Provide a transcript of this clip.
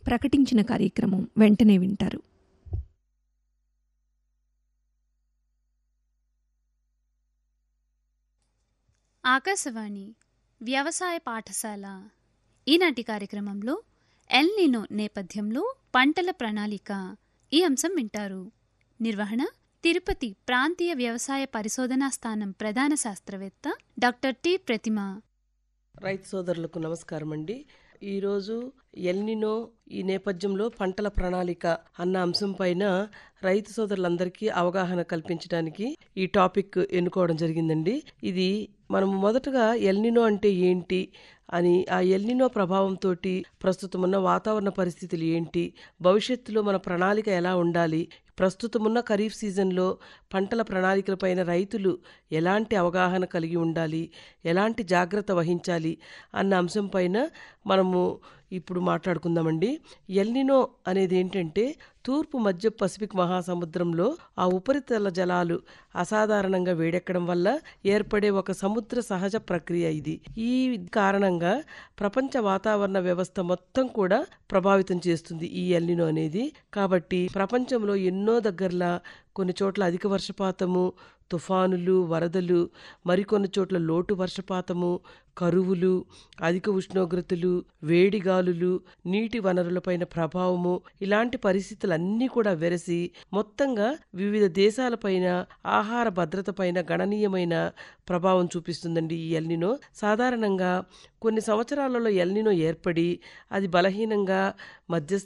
ప్రకటించిన కార్యక్రమం వెంటనే వింటారు. ఆకాశవాణి వ్యవసాయ పాఠశాల ఈనాటి కార్యక్రమంలో ఎల్ నినో నేపథ్యంలో పంటల ప్రణాళిక ఈ అంశం వింటారు. నిర్వహణ తిరుపతి ప్రాంతీయ వ్యవసాయ పరిశోధనా స్థానం ప్రధాన శాస్త్రవేత్త డాక్టర్ టి ప్రతిమ. రైతు సోదరులకు నమస్కారం అండి. ఈరోజు ఎల్ నినో ఈ నేపథ్యంలో పంటల ప్రణాళిక అన్న అంశం పైన రైతు సోదరులందరికీ అవగాహన కల్పించడానికి ఈ టాపిక్ ఎన్నుకోవడం జరిగిందండి. ఇది మనము మొదటగా ఎల్ నినో అంటే ఏంటి అని, ఆ ఎల్ నినో ప్రభావంతో ప్రస్తుతం ఉన్న వాతావరణ పరిస్థితులు ఏంటి, భవిష్యత్తులో మన ప్రణాళిక ఎలా ఉండాలి, ప్రస్తుతమున్న ఖరీఫ్ సీజన్లో పంటల ప్రణాళికలపైన రైతులు ఎలాంటి అవగాహన కలిగి ఉండాలి, ఎలాంటి జాగ్రత్త వహించాలి అన్న అంశం పైన మనము ఇప్పుడు మాట్లాడుకుందామండి. ఎల్ నినో అనేది ఏంటంటే తూర్పు మధ్య పసిఫిక్ మహాసముద్రంలో ఆ ఉపరితల జలాలు అసాధారణంగా వేడెక్కడం వల్ల ఏర్పడే ఒక సముద్ర సహజ ప్రక్రియ ఇది. ఈ కారణంగా ప్రపంచ వాతావరణ వ్యవస్థ మొత్తం కూడా ప్రభావితం చేస్తుంది ఈ ఎల్ నినో అనేది. కాబట్టి ప్రపంచంలో ఎన్నో దగ్గరలా కొన్ని చోట్ల అధిక వర్షపాతము, తుఫానులు, వరదలు, మరికొన్ని చోట్ల లోటు వర్షపాతము, కరువులు, అధిక ఉష్ణోగ్రతలు, వేడిగాలులు, నీటి వనరులపైన ప్రభావము, ఇలాంటి పరిస్థితులన్నీ కూడా వెరసి మొత్తంగా వివిధ దేశాలపైన ఆహార భద్రత పైన గణనీయమైన ప్రభావం చూపిస్తుందండి ఈ ఎల్ నినో. సాధారణంగా కొన్ని సంవత్సరాలలో ఎల్ నినో ఏర్పడి అది బలహీనంగా మధ్యస్థ